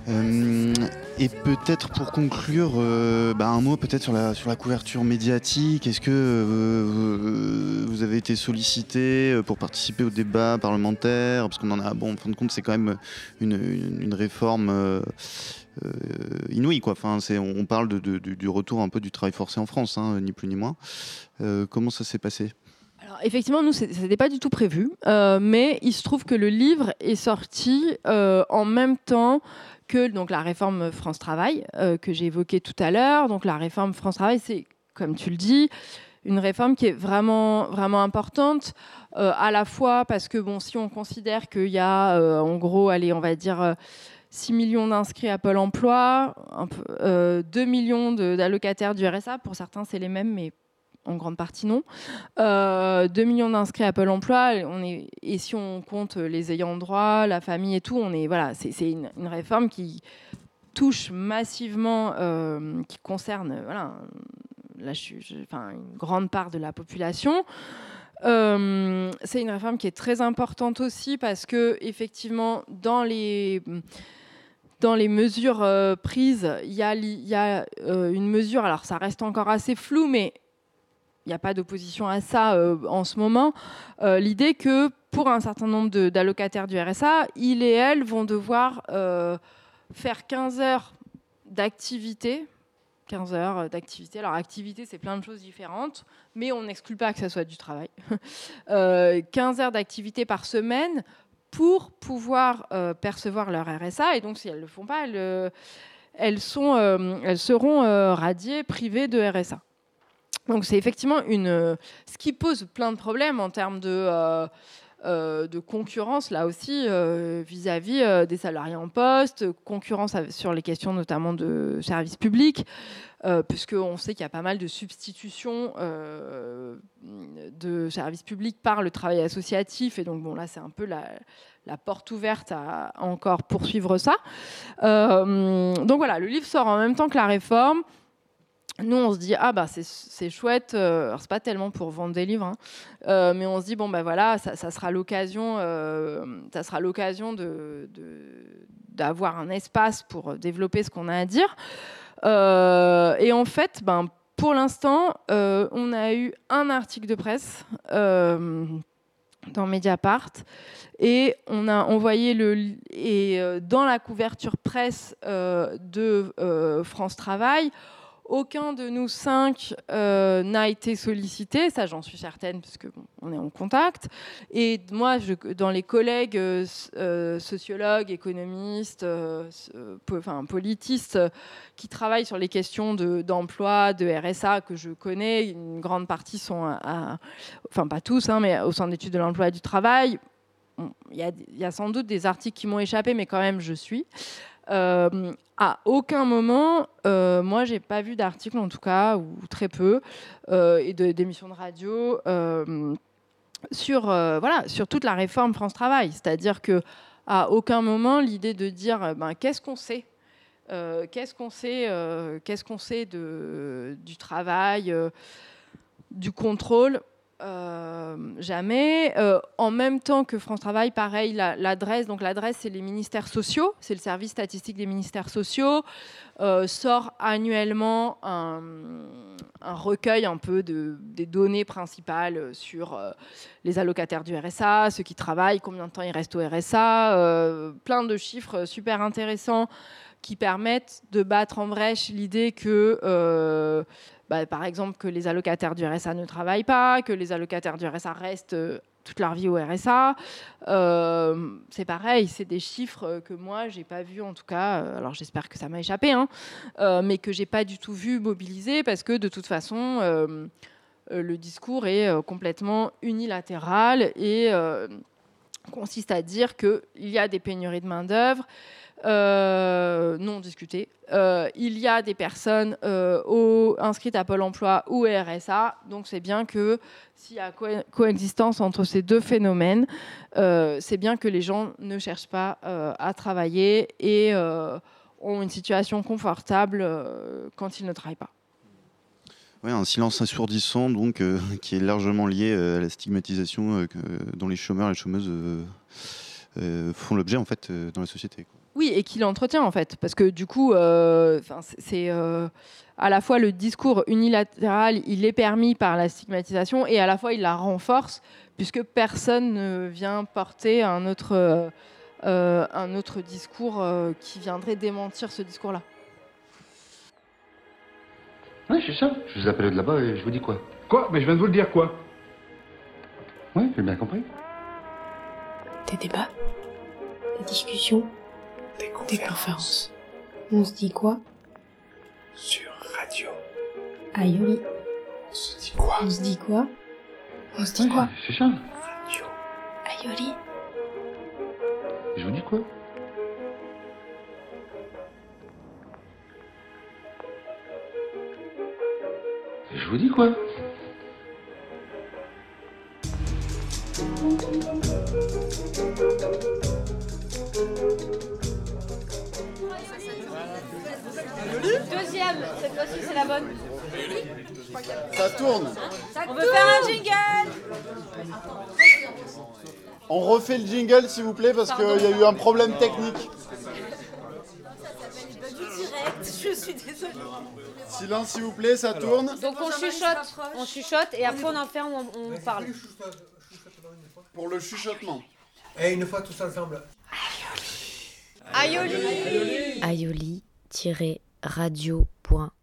Euh, et peut-être pour conclure, un mot peut-être sur la couverture médiatique. Est-ce que vous avez été sollicité pour participer au débat parlementaire? Parce qu'on en a, en fin de compte, c'est quand même une réforme inouïe, quoi. Enfin, on parle du retour un peu du travail forcé en France, hein, ni plus ni moins. Comment ça s'est passé? Alors, effectivement, nous, ce n'était pas du tout prévu, mais il se trouve que le livre est sorti en même temps que donc, la réforme France Travail, que j'ai évoquée tout à l'heure. Donc la réforme France Travail, c'est, comme tu le dis, une réforme qui est vraiment, vraiment importante, à la fois parce que, si on considère qu'il y a, en gros, allez, on va dire 6 millions d'inscrits à Pôle emploi, 2 millions d'allocataires du RSA, pour certains, c'est les mêmes, mais en grande partie non. 2 millions d'inscrits à Pôle emploi, et si on compte les ayants droit, la famille et tout, c'est une réforme qui touche massivement, qui concerne une grande part de la population. C'est une réforme qui est très importante aussi parce que effectivement dans les mesures prises, il y a une mesure, alors ça reste encore assez flou, mais il n'y a pas d'opposition à ça en ce moment. L'idée que pour un certain nombre d'allocataires du RSA, ils et elles vont devoir faire 15 heures d'activité. 15 heures d'activité. Alors, activité, c'est plein de choses différentes, mais on n'exclut pas que ça soit du travail. 15 heures d'activité par semaine pour pouvoir percevoir leur RSA. Et donc, si elles ne le font pas, elles seront radiées, privées de RSA. Donc c'est effectivement ce qui pose plein de problèmes en termes de concurrence, là aussi, vis-à-vis des salariés en poste, concurrence sur les questions notamment de services publics, puisqu'on sait qu'il y a pas mal de substitutions de services publics par le travail associatif. Et donc là, c'est un peu la porte ouverte à encore poursuivre ça. Donc voilà, le livre sort en même temps que la réforme. Nous, on se dit, c'est chouette. Alors, c'est pas tellement pour vendre des livres, mais on se dit, ça sera l'occasion d'avoir un espace pour développer ce qu'on a à dire. Et en fait, pour l'instant, on a eu un article de presse dans Mediapart, et on a envoyé dans la couverture presse de France Travail. Aucun de nous 5 n'a été sollicité, ça j'en suis certaine, parce qu'on est en contact. Et moi, dans les collègues sociologues, économistes, politistes, qui travaillent sur les questions d'emploi, de RSA, que je connais, une grande partie sont, pas tous, mais au Centre d'études de l'emploi et du travail. Il y a sans doute des articles qui m'ont échappé, mais quand même, je suis. À aucun moment, moi, j'ai pas vu d'article, en tout cas, ou très peu, et d'émissions de radio sur toute la réforme France Travail. C'est-à-dire que à aucun moment, l'idée de dire qu'est-ce qu'on sait, qu'est-ce qu'on sait du travail, du contrôle. Jamais. En même temps que France Travail, pareil, l'adresse, donc l'adresse, c'est les ministères sociaux, c'est le service statistique des ministères sociaux, sort annuellement un recueil un peu des données principales sur les allocataires du RSA, ceux qui travaillent, combien de temps ils restent au RSA, plein de chiffres super intéressants qui permettent de battre en brèche l'idée que par exemple, que les allocataires du RSA ne travaillent pas, que les allocataires du RSA restent toute leur vie au RSA. C'est pareil, c'est des chiffres que moi, j'ai pas vu, en tout cas, alors j'espère que ça m'a échappé, mais que j'ai pas du tout vu mobiliser, parce que de toute façon, le discours est complètement unilatéral et consiste à dire qu'il y a des pénuries de main-d'œuvre, non discuté. Il y a des personnes inscrites à Pôle emploi ou RSA, donc c'est bien que s'il y a coexistence entre ces deux phénomènes, c'est bien que les gens ne cherchent pas à travailler et ont une situation confortable quand ils ne travaillent pas. Ouais, un silence assourdissant, donc, qui est largement lié à la stigmatisation dont les chômeurs et les chômeuses font l'objet en fait, dans la société, quoi. Oui, et qui l'entretient en fait, parce que du coup, c'est à la fois le discours unilatéral, il est permis par la stigmatisation, et à la fois il la renforce, puisque personne ne vient porter un autre discours qui viendrait démentir ce discours-là. Oui, c'est ça. Je vous appelle de là-bas et je vous dis quoi? Quoi? Mais je viens de vous le dire, quoi? Oui, j'ai bien compris. Des débats, des discussions, des conférences. On se dit quoi? Sur radio. Aïoli. On se dit quoi? On se dit quoi? On se dit quoi? C'est ça. Radio. Aïoli. Je vous dis quoi? Je vous dis quoi? Deuxième, cette fois-ci c'est la bonne. Ça tourne. On veut faire un jingle. On refait le jingle s'il vous plaît parce qu'il y a eu un problème technique. Je suis désolée. Silence s'il vous plaît, ça tourne. Donc on chuchote et après on en fait, on parle. Pour le chuchotement. Et une fois tout ça, ferme-le. Aïoli. Aïoli-radio.com